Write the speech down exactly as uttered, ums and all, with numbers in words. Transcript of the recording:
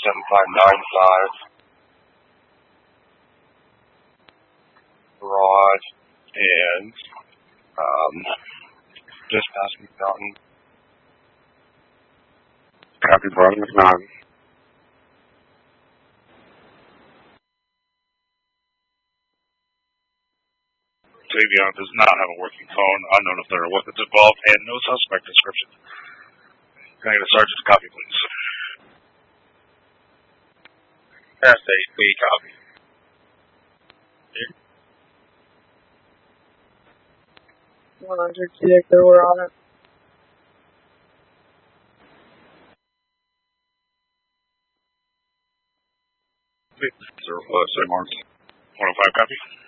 seven five nine five. Garage and um, just past McNaughton. Copy, Brian McNaughton. Tavion does not have a working phone, unknown if there are weapons involved, and no suspect description. Can I get a sergeant to copy, please? S eight B, copy. one hundred Victor, we're on it. Zero, uh, sorry, Mark. one oh five, copy.